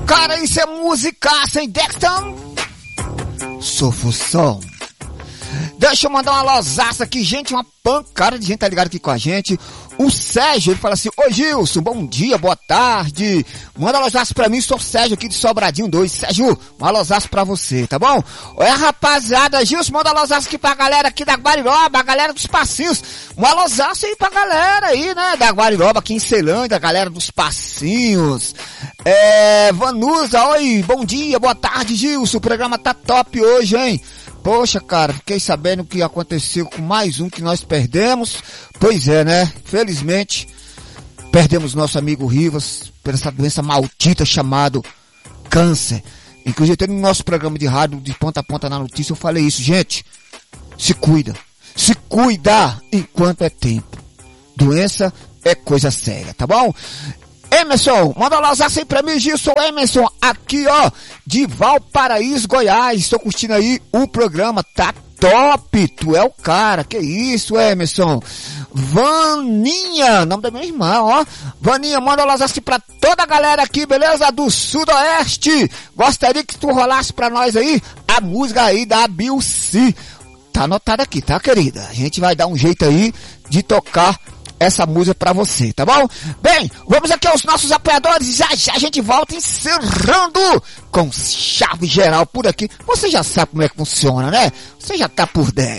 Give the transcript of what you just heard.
Cara, isso é música sem Dexter. Sofusão. Deixa eu mandar uma losaça aqui, gente, uma pancada de gente tá ligado aqui com a gente. O Sérgio, ele fala assim: oi Gilson, bom dia, boa tarde. Manda losaça pra mim, sou o Sérgio aqui de Sobradinho 2. Sérgio, uma losaça pra você, tá bom? Olha, rapaziada, Gilson, manda losaça aqui pra galera aqui da Guariroba, a galera dos Passinhos. Uma losaça aí pra galera aí, né, da Guariroba aqui em Ceilândia, a galera dos Passinhos. Vanusa, oi, bom dia, boa tarde, Gilson, o programa tá top hoje, hein? Poxa, cara, fiquei sabendo o que aconteceu com mais um que nós perdemos. Pois é, né? Felizmente, perdemos nosso amigo Rivas por essa doença maldita chamada câncer. Inclusive, até no nosso programa de rádio, de ponta a ponta na notícia, eu falei isso. Gente, se cuida. Se cuida enquanto é tempo. Doença é coisa séria, tá bom? Emerson, manda lá aí pra mim, Gilson. Emerson, aqui ó, de Valparaíso, Goiás. Estou curtindo aí o programa, tá top. Tu é o cara, que isso, Emerson. Vaninha, nome da minha irmã, ó. Vaninha, manda lá assim pra toda a galera aqui, beleza? Do Sudoeste. Gostaria que tu rolasse pra nós aí a música aí da Bilci. Tá anotado aqui, tá, querida? A gente vai dar um jeito aí de tocar essa música pra você, tá bom? Bem, vamos aqui aos nossos apoiadores. Já já a gente volta encerrando com chave geral por aqui. Você já sabe como é que funciona, né? Você já tá por dentro.